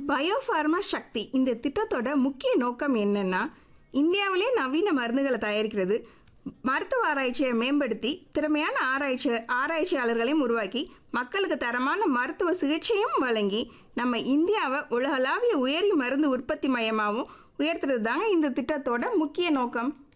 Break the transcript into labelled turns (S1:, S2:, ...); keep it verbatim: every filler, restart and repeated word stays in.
S1: Biopharma சக்தி இந்த திட்டத்தோட முக்கிய நோக்கம் என்னன்னா, இந்தியாவிலே நவீன மருந்துகளை தயாரிக்கிறது, மருத்துவ ஆராய்ச்சியை மேம்படுத்தி திறமையான ஆராய்ச்சி ஆராய்ச்சியாளர்களையும் உருவாக்கி மக்களுக்கு தரமான மருத்துவ சிகிச்சையும் வழங்கி நம்ம இந்தியாவை உலகளாவிய உயரிய மருந்து உற்பத்தி மையமாகவும் உயர்த்துறது தாங்க இந்த திட்டத்தோட முக்கிய நோக்கம்.